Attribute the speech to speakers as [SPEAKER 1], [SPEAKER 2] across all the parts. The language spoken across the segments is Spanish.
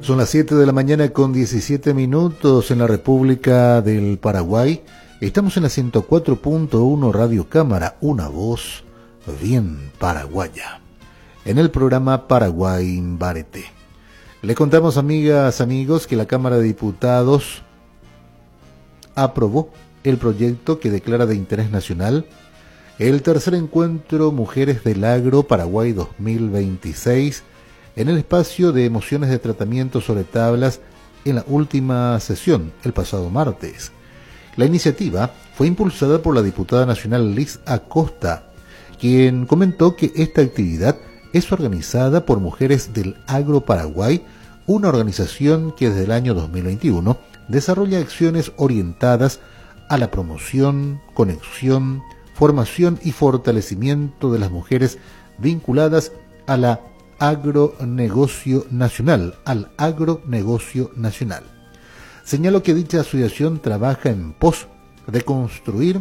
[SPEAKER 1] Son las 7 de la mañana con 17 minutos en la República del Paraguay. Estamos en la 104.1 Radio Cámara, una voz bien paraguaya. En el programa Paraguay Barete. Le contamos, amigas, amigos, que la Cámara de Diputados aprobó el proyecto que declara de interés nacional el tercer encuentro Mujeres del Agro Paraguay 2026 en el espacio de mociones de tratamiento sobre tablas en la última sesión, el pasado martes. La iniciativa fue impulsada por la diputada nacional Liz Acosta, quien comentó que esta actividad es organizada por Mujeres del Agro Paraguay, una organización que desde el año 2021 desarrolla acciones orientadas a la promoción, conexión, formación y fortalecimiento de las mujeres vinculadas a la agronegocio nacional, al agronegocio nacional. Señaló que dicha asociación trabaja en pos de construir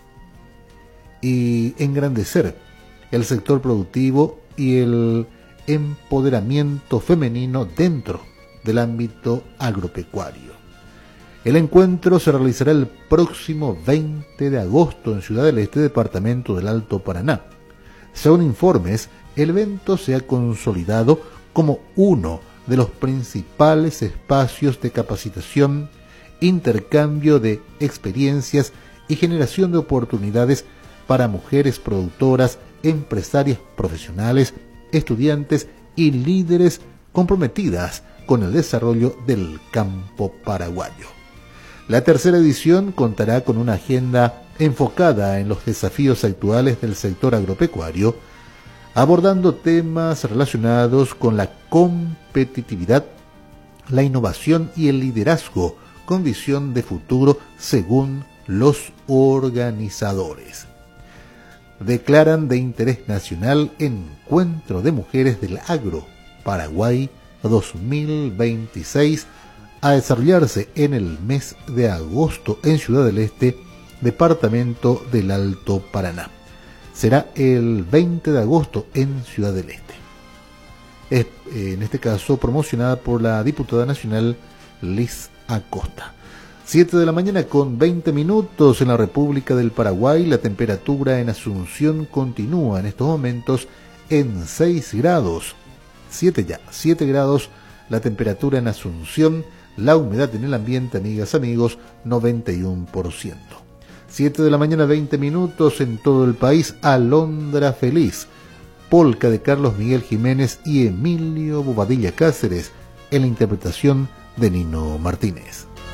[SPEAKER 1] y engrandecer el sector productivo y el empoderamiento femenino dentro del ámbito agropecuario. El encuentro se realizará el próximo 20 de agosto en Ciudad del Este, departamento del Alto Paraná. Según informes, el evento se ha consolidado como uno de los principales espacios de capacitación, intercambio de experiencias y generación de oportunidades para mujeres productoras, empresarias profesionales, estudiantes y líderes comprometidas con el desarrollo del campo paraguayo. La tercera edición contará con una agenda enfocada en los desafíos actuales del sector agropecuario, abordando temas relacionados con la competitividad, la innovación y el liderazgo con visión de futuro según los organizadores. Declaran de interés nacional Encuentro de Mujeres del Agro Paraguay 2026 a desarrollarse en el mes de agosto en Ciudad del Este, departamento del Alto Paraná. Será el 20 de agosto en Ciudad del Este. Es, en este caso, promocionada por la diputada nacional Liz Acosta. 7 de la mañana con 20 minutos en la República del Paraguay. La temperatura en Asunción continúa en estos momentos en 6 grados. 7 grados la temperatura en Asunción. La humedad en el ambiente, amigas, amigos, 91%. 7 de la mañana, 20 minutos en todo el país. Alondra Feliz, polca de Carlos Miguel Jiménez y Emilio Bobadilla Cáceres, en la interpretación de Nino Martínez.